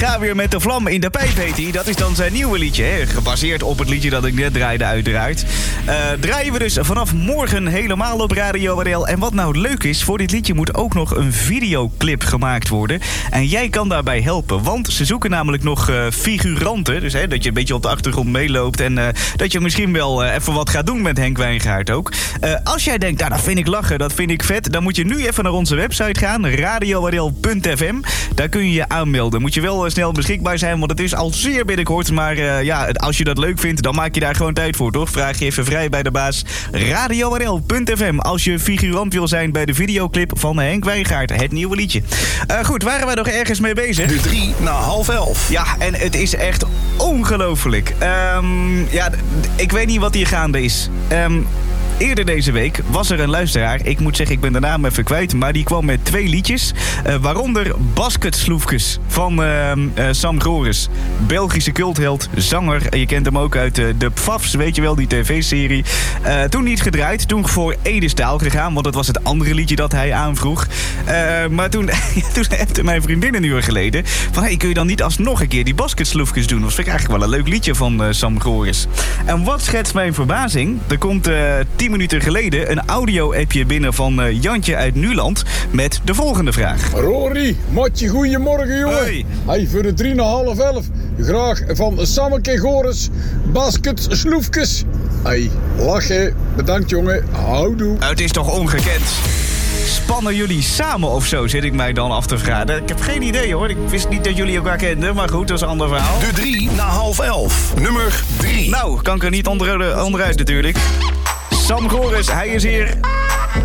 ga weer met de vlam in de pijp, heet hij. Dat is dan zijn nieuwe liedje, hè? Gebaseerd op het liedje dat ik net draaide, uiteraard. Draaien we dus vanaf morgen helemaal op Radio WDL. En wat nou leuk is, voor dit liedje moet ook nog een videoclip gemaakt worden. En jij kan daarbij helpen, want ze zoeken namelijk nog figuranten. Dus dat je een beetje op de achtergrond meeloopt en dat je misschien wel even wat gaat doen met Henk Wijngaard ook. Als jij denkt, dat vind ik lachen, dat vind ik vet, dan moet je nu even naar onze website gaan, radiowadel.fm. Daar kun je je aanmelden. Moet je wel snel beschikbaar zijn, want het is al zeer binnenkort. Maar als je dat leuk vindt, dan maak je daar gewoon tijd voor, toch? Vraag je even vrij bij de baas. radiowadel.fm als je figurant wil zijn bij de videoclip van Henk Wijngaard. Het nieuwe liedje. Goed, waren wij nog ergens mee bezig? De 10:55. Ja, en het is echt ongelooflijk. Ik weet niet wat hier gaande is. Eerder deze week was er een luisteraar, ik moet zeggen, ik ben de naam even kwijt, maar die kwam met 2 liedjes. Waaronder Basketsloefkes van Sam Goris. Belgische cultheld, zanger. Je kent hem ook uit de Pfafs, weet je wel, die tv-serie. Toen niet gedraaid, toen voor Edestaal gegaan, want dat was het andere liedje dat hij aanvroeg. Maar toen appte mijn vriendin een uur geleden van, hey, kun je dan niet alsnog een keer die Basketsloefkes doen? Dat vind ik eigenlijk wel een leuk liedje van Sam Goris. En wat schetst mijn verbazing? Er komt 10 minuten geleden een audio-appje binnen van Jantje uit Nuland met de volgende vraag. Rory, Matje, goeiemorgen jongen. Hey. Voor de 3:30. Graag van Sammeke Goris, Basketsloefkes. Lachen. Bedankt jongen. Houdoe. Het is toch ongekend? Spannen jullie samen of zo, zit ik mij dan af te vragen. Ik heb geen idee hoor. Ik wist niet dat jullie elkaar kenden, maar goed, dat is een ander verhaal. De 10:30. Nummer 3. Nou, kan ik er niet onderuit natuurlijk. Sam Goris, hij is hier.